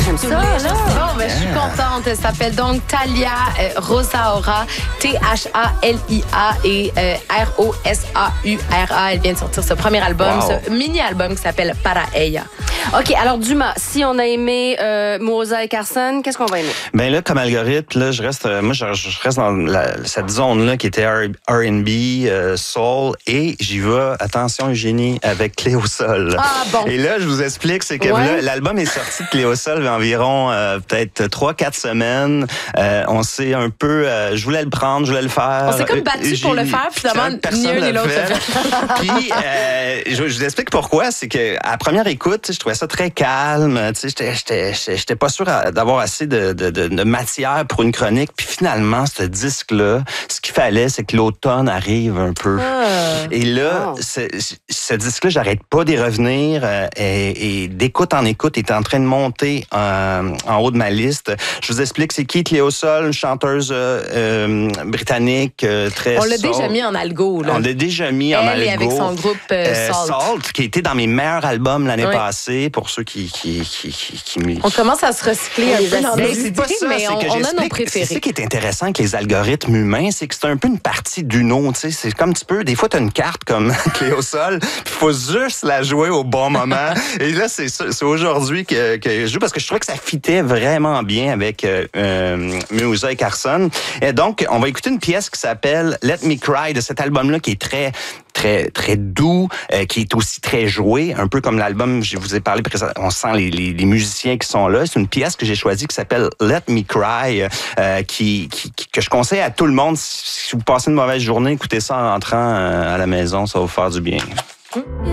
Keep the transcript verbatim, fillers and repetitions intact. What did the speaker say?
j'aime ça, là. Bon, ben, je suis contente. Elle s'appelle donc Thalia euh, Rosaura, T H A L I A et euh, R O S A U R A. Elle vient de sortir ce premier album, Wow. ce mini-album qui s'appelle Para Ella. OK, alors Dumas, si on a aimé euh, Moza et Carson, qu'est-ce qu'on va aimer? Ben là, comme algorithme, là, je reste, euh, moi, je, je reste dans la, cette zone-là qui était R and B, euh, soul, et j'y vais, attention Eugénie, avec Cléo Sol. Ah bon. Et là, je vous explique, c'est que Ouais. là, l'album est sorti de Cléo Sol il y a environ euh, peut-être trois quatre semaines. Euh, on s'est un peu, euh, je voulais le prendre, je voulais le faire. On s'est comme battu pour le faire, puis finalement, personne ni un ni l'a l'autre fait. l'a fait. Puis, euh, je, je vous explique pourquoi. C'est que à première écoute, je trouvais ça très calme. Tu sais, j'étais, j'étais, j'étais, j'étais pas sûr à- d'avoir assez de, de, de, de matière pour une chronique. Puis finalement, ce disque-là, ce qu'il fallait, c'est que l'automne arrive un peu. Ah. Et là, Oh. ce, ce disque-là, j'arrête pas d'y revenir. euh, et, et d'écoute en écoute, il est en train de monter euh, en haut de ma liste. Je vous explique, c'est qui Cléo Sol, une chanteuse euh, euh, britannique euh, très On l'a soul. déjà mis en algo, là. On l'a déjà mis en Elle et algo. avec son groupe euh, Euh, Salt. Salt, qui était dans mes meilleurs albums l'année Oui. passée, pour ceux qui qui qui qui, qui me- On commence à se recycler un Les peu dans acides. nos Mais c'est idées, pas ça, mais c'est on, que on a nos j'explique- C'est préférés. ça qui est intéressant avec les algorithmes humains, c'est que c'est un peu une partie d'une autre. Tu sais, c'est comme un petit peu, des fois, tu as une carte comme Cléo Sol, il faut juste la jouer au bon moment. Et là, c'est ça- c'est aujourd'hui que, que je joue parce que je trouvais que ça fitait vraiment bien avec euh, euh, Moza et Carson. Et donc, on va écouter une pièce qui s'appelle Let Me Cry de cet album-là qui est très très très doux, euh, qui est aussi très joué, un peu comme l'album, je vous ai parlé précédemment, on sent les, les, les musiciens qui sont là. C'est une pièce que j'ai choisie qui s'appelle Let Me Cry, euh, qui, qui, qui- que je conseille à tout le monde. Si vous passez une mauvaise journée, écoutez ça en rentrant euh, à la maison, ça va vous faire du bien.